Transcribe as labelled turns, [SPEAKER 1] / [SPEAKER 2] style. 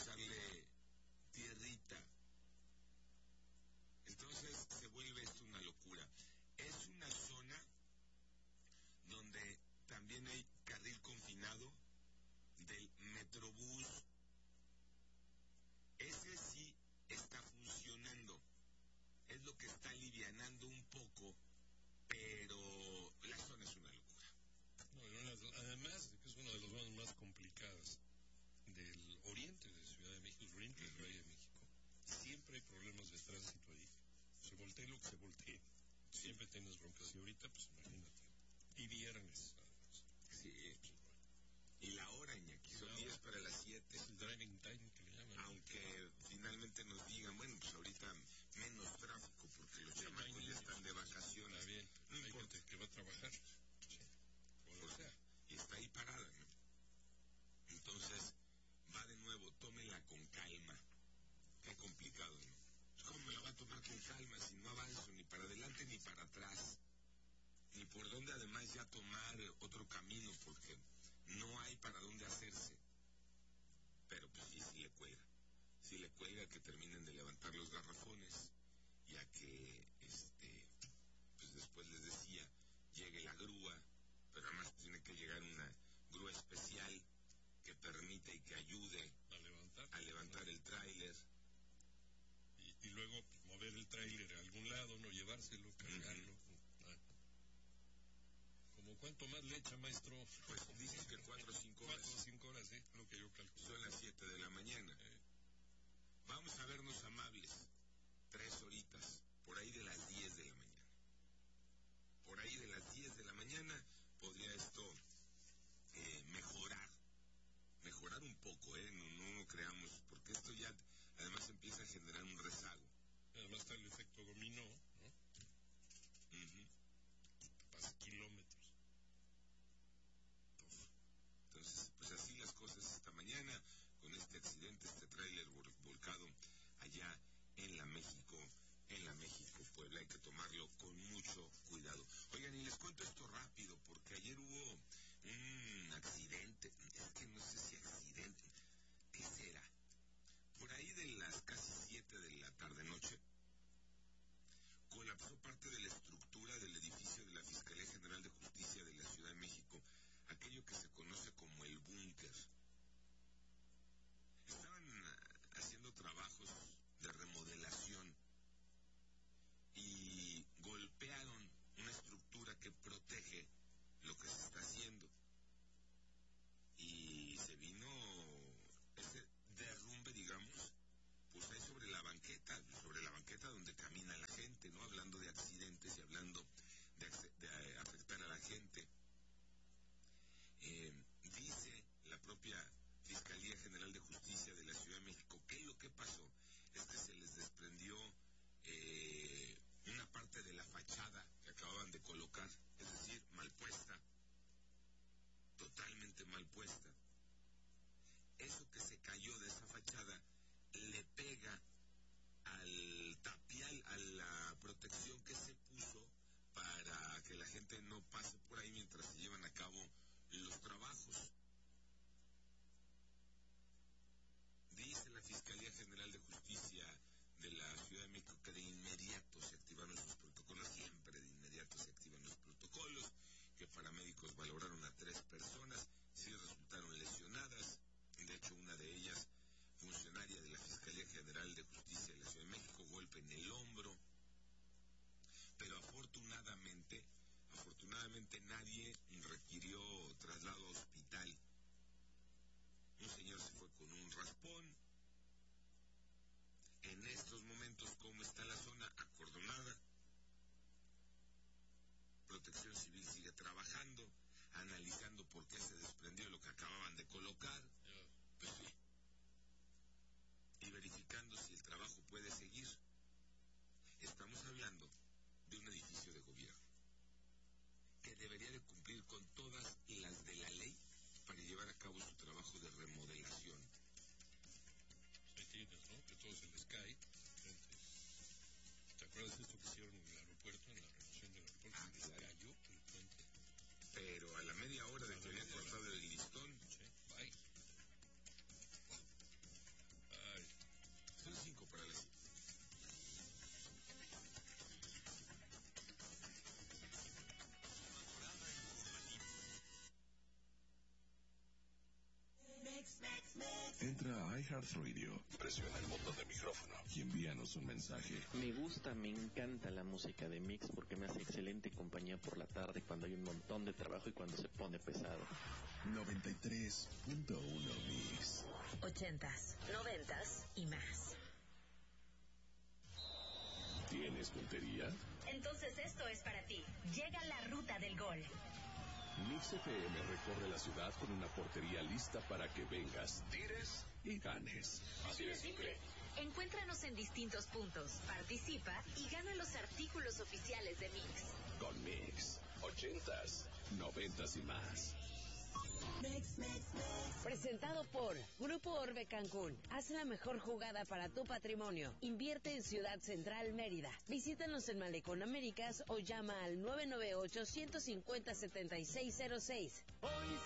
[SPEAKER 1] echarle tierrita. Entonces se vuelve esto una locura. Es una zona donde también hay carril confinado del Metrobús. Ese sí está funcionando. Es lo que está alivianando un poco, pero la zona es una locura.
[SPEAKER 2] No, además de que es una de las zonas más complicadas del oriente de Ciudad de México, el oriente del Valle de México, siempre hay problemas de tránsito ahí. Se voltee lo que se voltee, siempre tienes broncas. Y ahorita, pues imagínate, y viernes.
[SPEAKER 1] Sí. Y la hora, Iñaki, son 10 para las 7.
[SPEAKER 2] Es el driving time que le llaman.
[SPEAKER 1] Aunque finalmente nos digan, bueno, pues ahorita menos tráfico porque los chamacos ya están de vacaciones.
[SPEAKER 2] Está bien,
[SPEAKER 1] no
[SPEAKER 2] hay
[SPEAKER 1] importa.
[SPEAKER 2] gente que va a trabajar. Sí.
[SPEAKER 1] O sea, y está ahí parada, ¿no? Entonces, va de nuevo, tómela con calma. Qué complicado, ¿no? ¿Cómo me la va a tomar con calma si no avanzo ni para adelante ni para atrás? Ni por dónde además ya tomar otro camino, porque no hay para dónde hacerse. Pero pues sí le cuelga. Sí le cuelga que terminen de levantar los garrafones, y a que, pues después les decía, llegue la grúa, pero además tiene que llegar una grúa especial que permite y que ayude a levantar el tráiler.
[SPEAKER 2] Y luego mover el tráiler a algún lado, no llevárselo, cargarlo. ¿Como cuánto más le echa, maestro?
[SPEAKER 1] Pues dicen que 4 o 5 horas.
[SPEAKER 2] 4 o 5 horas, sí, lo que yo calculo.
[SPEAKER 1] Son las 7 de la mañana. Vamos a vernos amables. 3 horitas, por ahí de las 10 de la mañana. Por ahí de las 10 de la mañana podría esto mejorar un poco, no creamos, porque esto ya además empieza a generar un rezago.
[SPEAKER 2] Además está el efecto dominó, ¿no? Pasa kilómetros.
[SPEAKER 1] Entonces, pues así las cosas esta mañana, con este accidente, este tráiler volcado allá en la México Puebla. Hay que tomarlo con mucho cuidado. Oigan, y les cuento esto rápido, porque ayer hubo un accidente, es que no sé si accidente, ¿qué será? Por ahí de las casi 7 de la tarde-noche, colapsó parte de la estructura del edificio de la Fiscalía General de Justicia de la Ciudad de México, aquello que se conoce como el búnker. Estaban haciendo trabajos de remodelación y golpearon una estructura que protege lo que se está haciendo. Y se vino ese derrumbe, digamos, pues ahí sobre la banqueta donde camina la gente, ¿no? Hablando de accidentes y hablando de afectar a la gente. Dice la propia Fiscalía General de Justicia de la Ciudad de México, ¿qué es lo que pasó? Es que se les desprendió una parte de la fachada que acababan de colocar, es decir, mal puesta, totalmente mal puesta. Eso que se cayó de esa fachada le pega al tapial, a la protección que se puso para que la gente no pase por ahí mientras se llevan a cabo los trabajos. Dice la Fiscalía General de Justicia de la Ciudad de México que de inmediato se activaron los protocolos, siempre de inmediato se activan los protocolos, que paramédicos valoraron a 3 personas, sí resultaron lesionadas, de hecho una de ellas funcionaria de la Fiscalía General de Justicia de la Ciudad de México, golpe en el hombro, pero afortunadamente nadie requirió traslado a hospital. Un señor se fue con un raspón. En estos momentos, ¿cómo está la zona? Acordonada. Protección Civil sigue trabajando, analizando por qué se desprendió lo que acababan de colocar. Pues sí. Y verificando si el trabajo puede seguir. Estamos hablando de un edificio de gobierno que debería de cumplir con todas las de la ley para llevar a cabo su trabajo de remodelación.
[SPEAKER 2] Ahí tienes, ¿no? Que todo se les cae. ¿Te acuerdas de esto que hicieron en el aeropuerto, en la renovación del aeropuerto? Se les cayó el puente.
[SPEAKER 1] Pero a la media hora de que habían cortado el listón.
[SPEAKER 2] Sí, bye.
[SPEAKER 3] Entra a iHeartRadio, presiona el botón de micrófono y envíanos un mensaje.
[SPEAKER 4] Me gusta, me encanta la música de Mix porque me hace excelente compañía por la tarde cuando hay un montón de trabajo y cuando se pone pesado.
[SPEAKER 3] 93.1 Mix.
[SPEAKER 5] 80s, 90s y más.
[SPEAKER 3] ¿Tienes puntería?
[SPEAKER 5] Entonces esto es para ti. Llega la ruta del gol.
[SPEAKER 3] Mix FM recorre la ciudad con una portería lista para que vengas, tires y ganes. Así de simple.
[SPEAKER 5] Encuéntranos en distintos puntos, participa y gana los artículos oficiales de Mix.
[SPEAKER 3] Con Mix, 80s, 90s y más.
[SPEAKER 6] Presentado por Grupo Orbe Cancún. Haz la mejor jugada para tu patrimonio. Invierte en Ciudad Central, Mérida. Visítanos en Malecón Américas o llama al 998-150-7606.